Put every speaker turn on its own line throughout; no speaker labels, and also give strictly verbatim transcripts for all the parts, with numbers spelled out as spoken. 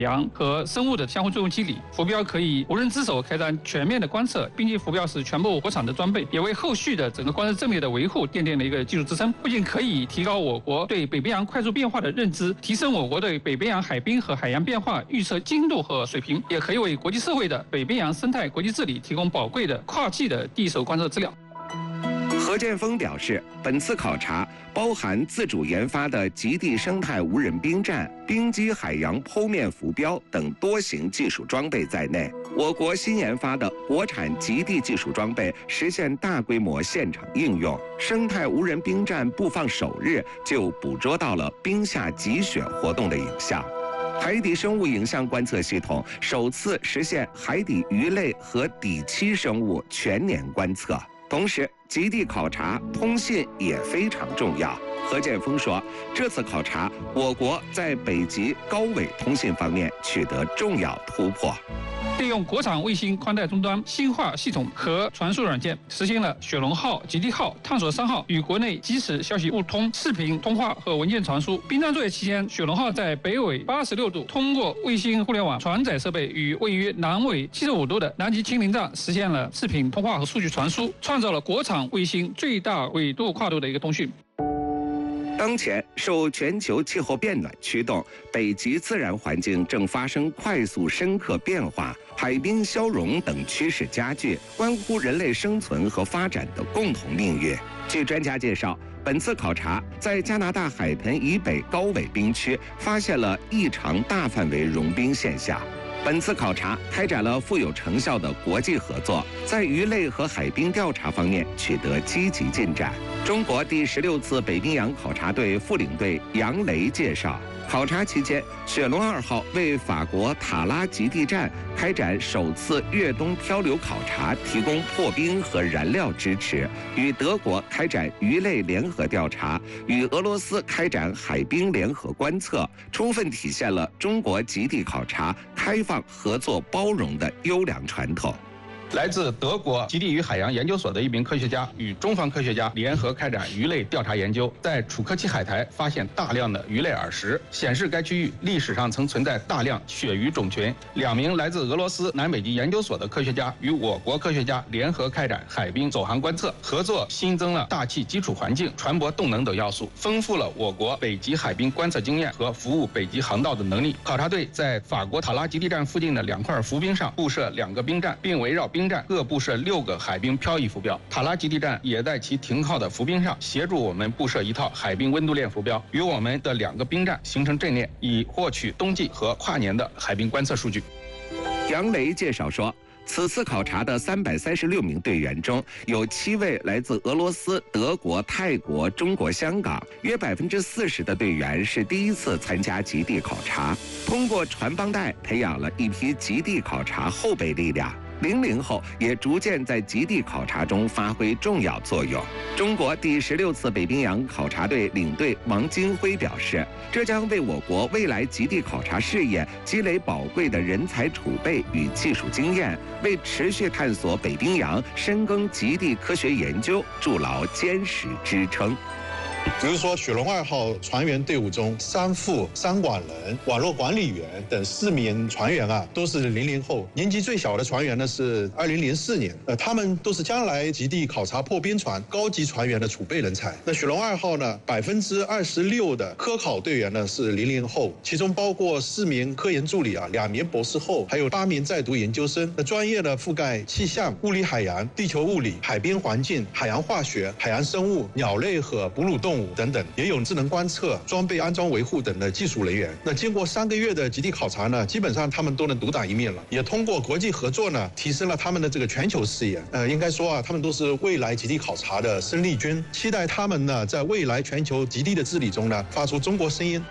洋和生物的相互作用机理。浮标可以无人之手开展全面的观测，并且浮标是全部国产的装备，也为后续的整个观测阵列的维护奠定了一个技术支撑。不仅可以提高我国对北冰洋快速变化的认知，提升我国对北冰洋海冰和海洋变化预测精度和水平，也可以为国际社会的北冰洋生态国际治理提供宝贵的跨季的第一手观测资料。
何建锋表示，本次考察包含自主研发的极地生态无人冰站、冰基海洋剖面浮标等多型技术装备在内。我国新研发的国产极地技术装备实现大规模现场应用。生态无人冰站布放首日就捕捉到了冰下积雪活动的影像。海底生物影像观测系统首次实现海底鱼类和底栖生物全年观测。同时，极地考察通信也非常重要。何建锋说，这次考察，我国在北极高纬通信方面取得重要突破。
利用国产卫星宽带终端新化系统和传输软件，实现了雪龙号、极地号、探索三号与国内即时消息互通、视频通话和文件传输。冰站作业期间，雪龙号在北纬八十六度，通过卫星互联网传载设备与位于南纬七十五度的南极清零站实现了视频通话和数据传输，创造了国产卫星最大纬度跨度的一个通讯。
当前，受全球气候变暖驱动，北极自然环境正发生快速深刻变化，海冰消融等趋势加剧，关乎人类生存和发展的共同命运。据专家介绍，本次考察在加拿大海盆以北高纬冰区发现了异常大范围融冰现象。本次考察开展了富有成效的国际合作，在鱼类和海冰调查方面取得积极进展。中国第十六次北冰洋考察队副领队杨雷介绍，考察期间，雪龙二号为法国塔拉极地站开展首次越冬漂流考察提供破冰和燃料支持，与德国开展鱼类联合调查，与俄罗斯开展海冰联合观测，充分体现了中国极地考察开放、合作、包容的优良传统。
来自德国极地与海洋研究所的一名科学家与中方科学家联合开展鱼类调查研究，在楚科奇海苔发现大量的鱼类耳石，显示该区域历史上曾存在大量鳕鱼种群。两名来自俄罗斯南北极研究所的科学家与我国科学家联合开展海冰走航观测，合作新增了大气基础环境、船舶动能等要素，丰富了我国北极海冰观测经验和服务北极航道的能力。考察队在法国塔拉极地站附近的两块浮冰上布设两个冰站，并围绕冰冰站各布设六个海冰漂移浮标，塔拉极地站也在其停靠的浮冰上协助我们布设一套海冰温度链浮标，与我们的两个冰站形成阵列，以获取冬季和跨年的海冰观测数据。
杨雷介绍说，此次考察的三百三十六名队员中，有七位来自俄罗斯、德国、泰国、中国香港，约百分之四十的队员是第一次参加极地考察。通过传帮带，培养了一批极地考察后备力量。零零后也逐渐在极地考察中发挥重要作用。中国第十六次北冰洋考察队领队王金辉表示，这将为我国未来极地考察事业积累宝贵的人才储备与技术经验，为持续探索北冰洋、深耕极地科学研究筑牢坚实支撑。
比如说，雪龙二号船员队伍中，三副三管人、网络管理员等四名船员啊，都是零零后。年纪最小的船员呢是二零零四年，呃，他们都是将来极地考察破冰船高级船员的储备人才。那雪龙二号呢，百分之二十六的科考队员呢是零零后，其中包括四名科研助理啊，两名博士后，还有八名在读研究生。那专业呢覆盖气象、物理海洋、地球物理、海边环境、海洋化学、海洋生物、鸟类和哺乳动物等等，也有智能观测、装备安装维护等的技术人员。那经过三个月的极地考察呢，基本上他们都能独当一面了。也通过国际合作呢，提升了他们的这个全球视野。呃，应该说啊，他们都是未来极地考察的生力军。期待他们呢，在未来全球极地的治理中呢，发出中国声音。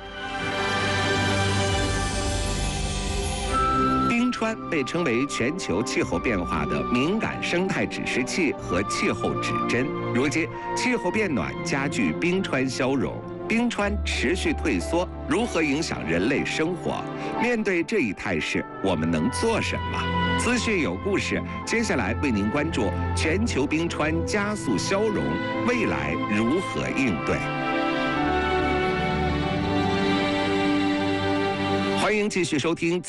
冰川被称为全球气候变化的敏感生态指示器和气候指针。如今，气候变暖加剧冰川消融，冰川持续退缩，如何影响人类生活？面对这一态势，我们能做什么？资讯有故事，接下来为您关注全球冰川加速消融，未来如何应对？欢欢迎继续收听。